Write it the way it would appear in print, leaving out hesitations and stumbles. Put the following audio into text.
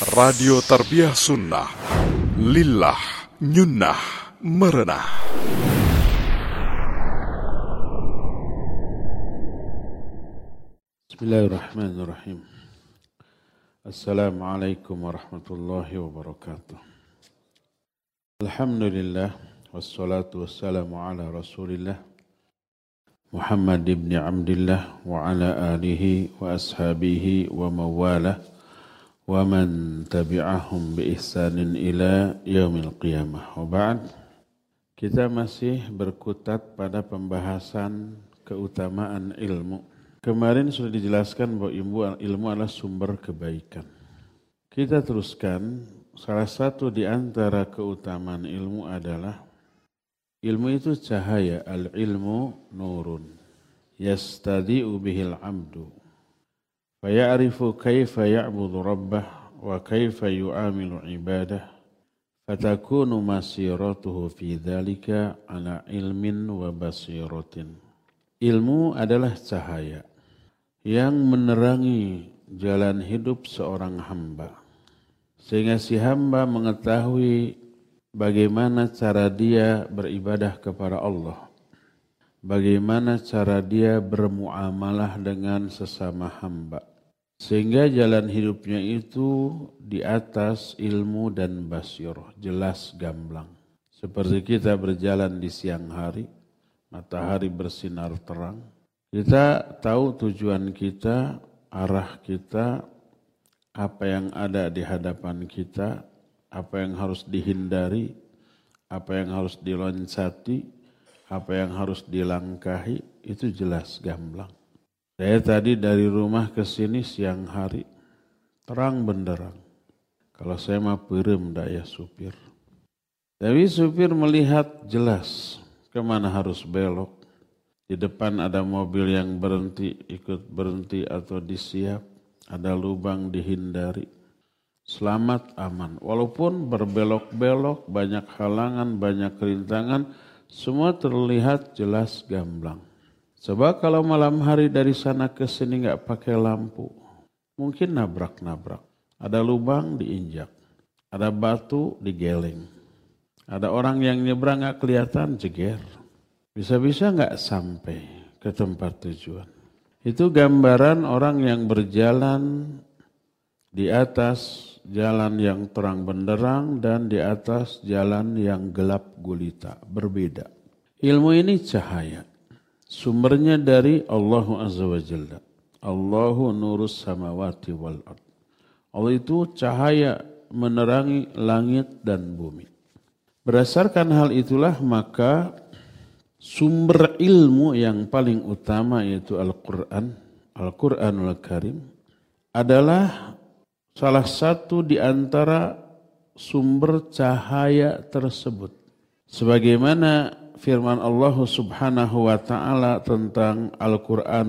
Radio Tarbiyah Sunnah Lillah Nyunnah Merenah. Bismillahirrahmanirrahim. Assalamualaikum warahmatullahi wabarakatuh. Alhamdulillah wassalatu wassalamu ala Rasulillah Muhammad ibn Abdillah wa ala alihi wa ashabihi wa mawalah wa man tabi'ahum bi ihsanin ila yaumil qiyamah. Wa ba'd. Kita masih berkutat pada pembahasan keutamaan ilmu. Kemarin sudah dijelaskan bahwa ilmu adalah sumber kebaikan. Kita teruskan, salah satu di antara keutamaan ilmu adalah ilmu itu cahaya, al-ilmu nurun. Yastadi'u bihil abdu. Faya'rifu kaifa ya'budu rabbah wa kaifa yu'amilu ibadah. Fatakunu masiratuhu fi dhalika ala ilmin wa basiratin. Ilmu adalah cahaya yang menerangi jalan hidup seorang hamba. Sehingga si hamba mengetahui bagaimana cara dia beribadah kepada Allah. Bagaimana cara dia bermuamalah dengan sesama hamba. Sehingga jalan hidupnya itu di atas ilmu dan basirah. Jelas gamblang. Seperti kita berjalan di siang hari, matahari bersinar terang. Kita tahu tujuan kita, arah kita, apa yang ada di hadapan kita, apa yang harus dihindari, apa yang harus diloncati, apa yang harus dilangkahi, itu jelas gamblang. Saya tadi dari rumah ke sini siang hari, terang benderang. Kalau saya mah perem daya supir. Tapi supir melihat jelas kemana harus belok. Di depan ada mobil yang berhenti, ikut berhenti atau disiap. Ada lubang dihindari. Selamat aman. Walaupun berbelok-belok, banyak halangan, banyak rintangan, semua terlihat jelas gamblang. Sebab kalau malam hari dari sana ke sini nggak pakai lampu, mungkin nabrak-nabrak. Ada lubang diinjak, ada batu digeleng. Ada orang yang nyebrang nggak kelihatan, jeger. Bisa-bisa nggak sampai ke tempat tujuan. Itu gambaran orang yang berjalan di atas jalan yang terang benderang dan di atas jalan yang gelap gulita. Berbeda. Ilmu ini cahaya. Sumbernya dari Allah Azza wa Jalla. Allahu nurus samawati wal ard. Allah itu cahaya menerangi langit dan bumi. Berdasarkan hal itulah maka sumber ilmu yang paling utama yaitu Al-Quran, Al-Quranul Karim adalah salah satu di antara sumber cahaya tersebut. Sebagaimana firman Allah Subhanahu wa taala tentang Al-Quran